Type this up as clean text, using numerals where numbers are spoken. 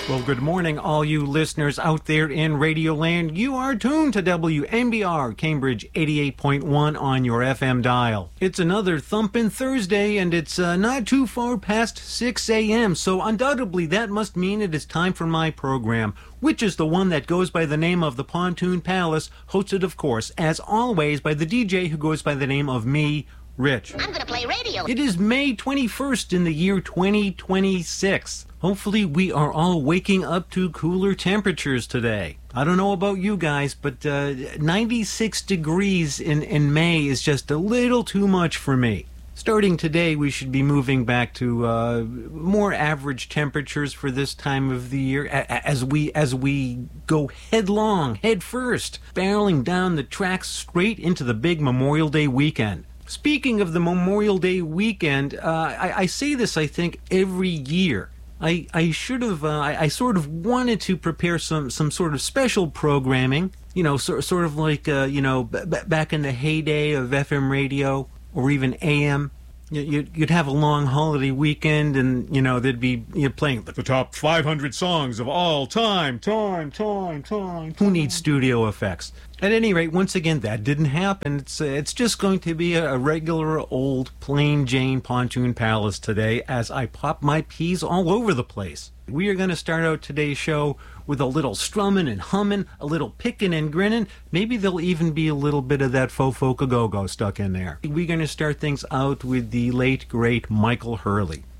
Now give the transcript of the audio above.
Well, good morning, all you listeners out there in Radioland. You are tuned to WMBR Cambridge 88.1 on your FM dial. It's another thumping Thursday, and it's not too far past 6 a.m., so undoubtedly that must mean it is time for my program, which is the one that goes by the name of the Pontoon Palace, hosted, of course, as always, by the DJ who goes by the name of me, Rich. I'm gonna play radio. It is May 21st in the year 2026. Hopefully we are all waking up to cooler temperatures today. I don't know about you guys, but 96 degrees in May is just a little too much for me. Starting today, we should be moving back to more average temperatures for this time of the year as we go head first, barreling down the tracks straight into the big Memorial Day weekend. Speaking of the Memorial Day weekend, I say this, I think, every year. I sort of wanted to prepare some sort of special programming, sort of like, back in the heyday of FM radio or even AM. You'd have a long holiday weekend, and they'd be playing the top 500 songs of all time. Who needs studio effects? At any rate, once again, that didn't happen. It's just going to be a regular old plain Jane Pontoon Palace today, as I pop my peas all over the place. We are going to start out today's show with a little strumming and humming, a little picking and grinning. Maybe there'll even be a little bit of that faux folk-a-go-go stuck in there. We're going to start things out with the late, great Michael Hurley.